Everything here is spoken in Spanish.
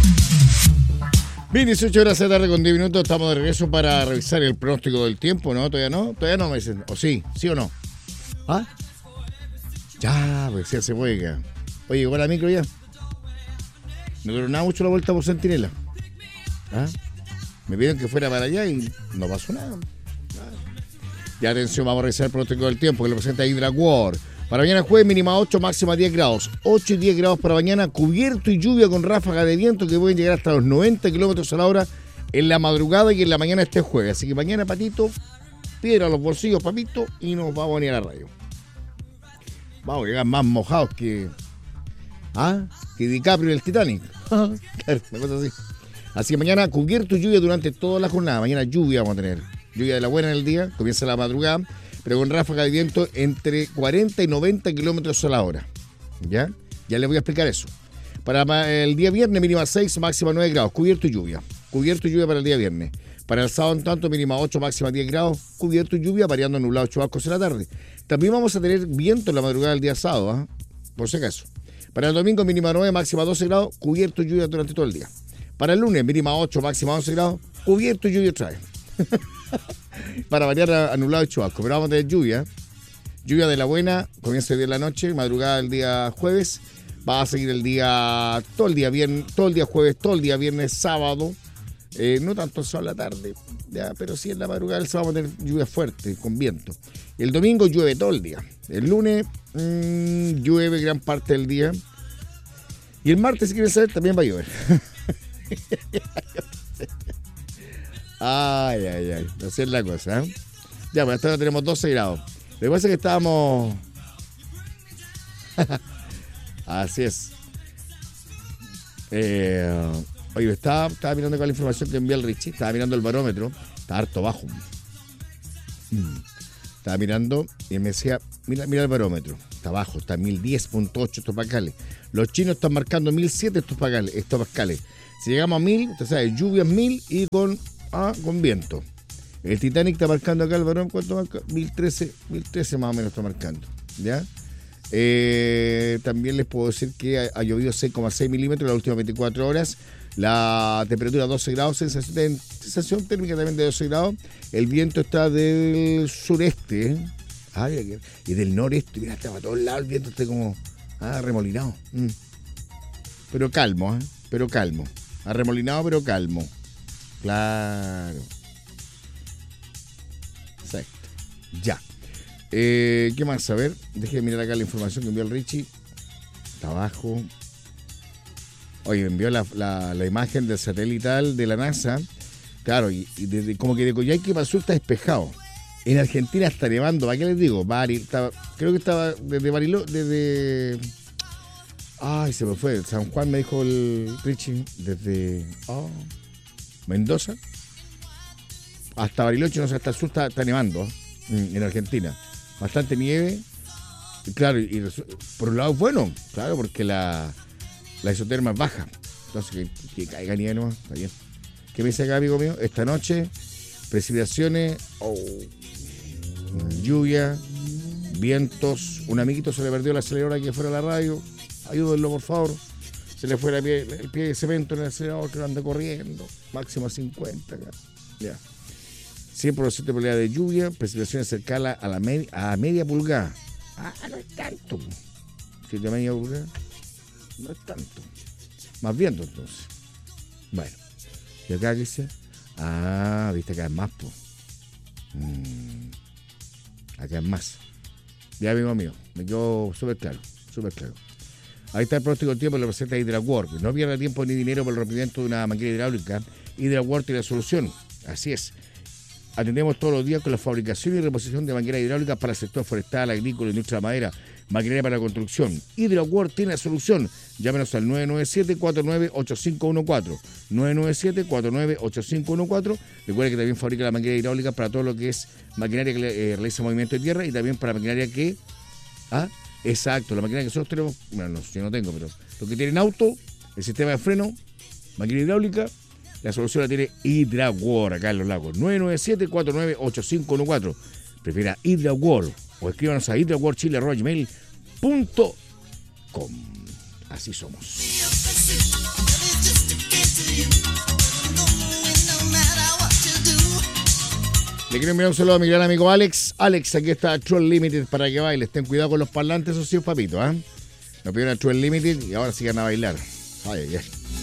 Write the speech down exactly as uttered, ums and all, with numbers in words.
Bien, dieciocho horas de la tarde con diez minutos, estamos de regreso para revisar el pronóstico del tiempo, ¿no? ¿Todavía no? ¿Todavía no me dicen? ¿O sí? ¿Sí o no? ¿Ah? Ya, pues ya se juega. Oye, ¿llegó la micro ya? Me duró nada mucho la vuelta por Centinela. ¿Ah? Me pidieron que fuera para allá y no pasó nada. Ya, atención, vamos a revisar el pronóstico del tiempo que lo presenta HydraWorld. Para mañana jueves, mínima ocho, máxima diez grados. ocho y diez grados para mañana, cubierto y lluvia con ráfagas de viento que pueden llegar hasta los noventa kilómetros a la hora en la madrugada y en la mañana este jueves. Así que mañana, Patito, piedra a los bolsillos, papito, y nos vamos a venir a la radio. Vamos a llegar más mojados que... ¿Ah? Que DiCaprio en el Titanic. Claro, una cosa así. Así que mañana, cubierto y lluvia durante toda la jornada. Mañana lluvia vamos a tener. Lluvia de la buena en el día, comienza la madrugada, pero con ráfaga de viento entre cuarenta y noventa kilómetros a la hora. ¿Ya? Ya les voy a explicar eso. Para el día viernes, mínima seis, máxima nueve grados, cubierto y lluvia. Cubierto y lluvia para el día viernes. Para el sábado, en tanto, mínima ocho, máxima diez grados, cubierto y lluvia, variando nublados chubascos en la tarde. También vamos a tener viento en la madrugada del día sábado, ¿eh? Por si acaso. Para el domingo, mínima nueve, máxima doce grados, cubierto y lluvia durante todo el día. Para el lunes, mínima ocho, máxima once grados, cubierto y lluvia otra vez. Para variar a nublado y chubasco, pero vamos a tener lluvia. Lluvia de la buena, comienza el día de la noche, madrugada del día jueves. Va a seguir el día, todo el día viernes, todo el día jueves, todo el día viernes, sábado. Eh, no tanto sol la tarde, ya, pero sí en la madrugada del sábado vamos a tener lluvia fuerte, con viento. El domingo llueve todo el día. El lunes mmm, llueve gran parte del día. Y el martes, si quieren saber, también va a llover. Ay, ay, ay. Así es la cosa, ¿eh? Ya, pues hasta ahora tenemos doce grados. Lo que pasa es que estábamos... Así es. Eh, oye, estaba, estaba mirando con la información que envió el Richie. Estaba mirando el barómetro. Está harto bajo. Mm. Estaba mirando y me decía, mira, mira el barómetro. Está bajo, está en mil diez punto ocho hectopascales. Los chinos están marcando mil siete hectopascales. hectopascales. Si llegamos a mil, usted sabe, lluvias mil y con... Ah, con viento. El Titanic está marcando acá el varón, ¿cuánto marca? mil trece, mil trece más o menos está marcando. ¿Ya? Eh, también les puedo decir que ha, ha llovido seis coma seis milímetros en las últimas veinticuatro horas. La temperatura doce grados, sensación, sensación térmica también de doce grados. El viento está del sureste, ¿eh? Ah, y del noreste. Mira, está para todos lados el viento, está como ah, remolinado. Mm. Pero calmo, ¿eh? Pero calmo. Arremolinado, pero calmo. Claro. Exacto. Ya. Eh, ¿Qué más? A ver, déjeme mirar acá la información que envió el Richie. Está abajo. Oye, me envió la, la, la imagen del satelital de la NASA. Claro, y, y desde, como que de Coyhaique para el sur está despejado. En Argentina está nevando. ¿Para qué les digo? Bari, estaba, creo que estaba desde Bariloche, desde... Ay, se me fue. San Juan me dijo el Richie. Desde... Oh, Mendoza hasta Bariloche, no sé, hasta el sur está, está nevando, ¿eh? En Argentina. Bastante nieve. Y claro, y, y por un lado es bueno, claro, porque la, la isoterma es baja. Entonces, que, que caiga nieve nomás, está bien. ¿Qué me dice acá, amigo mío? Esta noche, precipitaciones, oh, lluvia, vientos. Un amiguito se le perdió la aceleradora aquí fuera de la radio. Ayúdenlo, por favor. Se le fue la pie, el pie de cemento en el acelerador que anda corriendo. Máximo a cincuenta. Acá. Ya. cien por ciento de probabilidad de lluvia. Precipitaciones cercanas a la media, a media pulgada. Ah, no es tanto. Si es de media pulgada, no es tanto. Más viento, entonces. Bueno. ¿Y acá qué dice? Ah, viste, acá es más, po. Mm, acá es más. Ya, amigo mío. Me quedó súper claro. Súper claro. Ahí está el pronóstico del tiempo, lo presenta HydraWorld. No pierda tiempo ni dinero por el rompimiento de una máquina hidráulica. HydraWorld tiene la solución. Así es. Atendemos todos los días con la fabricación y reposición de máquinas hidráulicas para el sector forestal, agrícola, industria de madera, maquinaria para la construcción. HydraWorld tiene la solución. Llámenos al nueve nueve siete, cuatro nueve ocho cinco uno cuatro. nueve nueve siete, cuatro nueve ocho cinco uno cuatro. Recuerda que también fabrica la máquina hidráulica para todo lo que es maquinaria que eh, realiza movimiento de tierra y también para maquinaria que... ¿Ah? Exacto, la máquina que nosotros tenemos, bueno, no, yo no tengo, pero los que tienen auto, el sistema de freno, máquina hidráulica, la solución la tiene HydraWorld acá en Los Lagos. nueve nueve siete, cuatro nueve ocho cinco uno cuatro. Prefiera HydraWorld o escríbanos a hydraworldchile arroba gmail punto com. Así somos. Le quiero enviar un saludo a mi gran amigo Alex. Alex, aquí está True Limited para que bailes. Ten cuidado con los parlantes, eso sí, papito, ¿ah? ¿eh? Nos pidieron a True Limited y ahora sí van a bailar. Ay, ay, ay.